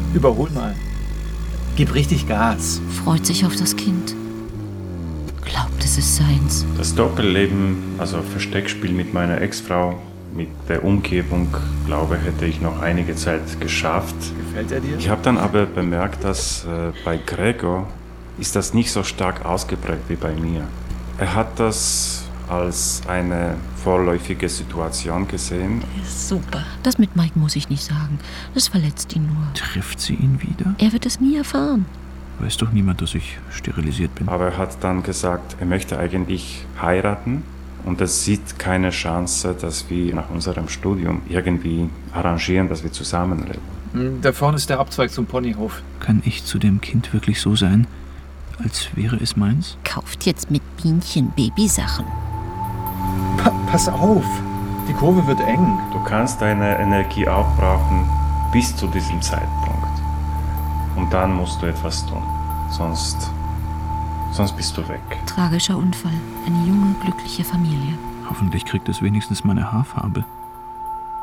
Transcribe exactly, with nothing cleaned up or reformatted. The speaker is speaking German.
Überhol mal. Gib richtig Gas. Freut sich auf das Kind. Glaubt, es ist seins. Das Doppelleben, also Versteckspiel mit meiner Ex-Frau, mit der Umgebung, glaube ich, hätte ich noch einige Zeit geschafft. Gefällt er dir? Ich habe dann aber bemerkt, dass äh, bei Gregor ist das nicht so stark ausgeprägt wie bei mir. Er hat das als eine vorläufige Situation gesehen. Super. Das mit Mike muss ich nicht sagen. Das verletzt ihn nur. Trifft sie ihn wieder? Er wird es nie erfahren. Weiß doch niemand, dass ich sterilisiert bin. Aber er hat dann gesagt, er möchte eigentlich heiraten und es sieht keine Chance, dass wir nach unserem Studium irgendwie arrangieren, dass wir zusammenleben. Da vorne ist der Abzweig zum Ponyhof. Kann ich zu dem Kind wirklich so sein, als wäre es meins? Kauft jetzt mit Bienchen Babysachen. Pa- pass auf, die Kurve wird eng. Du kannst deine Energie aufbrauchen bis zu diesem Zeitpunkt. Und dann musst du etwas tun. Sonst, sonst bist du weg. Tragischer Unfall. Eine junge, glückliche Familie. Hoffentlich kriegt es wenigstens meine Haarfarbe.